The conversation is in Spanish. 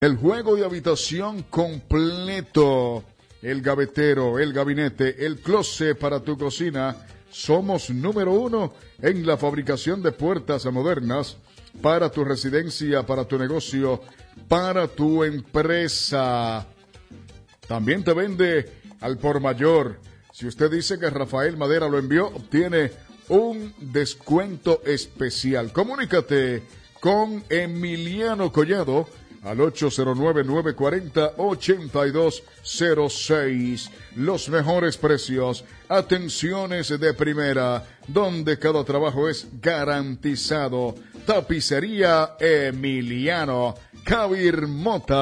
El juego de habitación completo, el gavetero, el gabinete, el closet para tu cocina. Somos número 1 en la fabricación de puertas modernas para tu residencia, para tu negocio, para tu empresa. También te vende al por mayor. Si usted dice que Rafael Madera lo envió, obtiene un descuento especial. Comunícate con Emiliano Collado al 809-940-8206. Los mejores precios, atenciones de primera, donde cada trabajo es garantizado. Tapicería Emiliano, Kabir Mota.